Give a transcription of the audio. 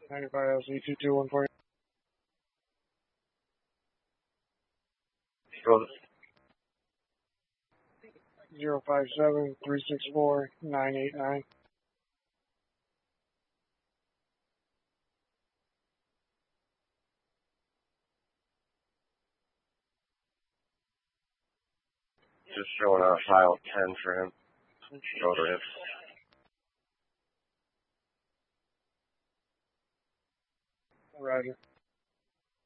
95 LZ 221 Go. 057 364 989. Just showing a file 10 for him. Go to him. Roger.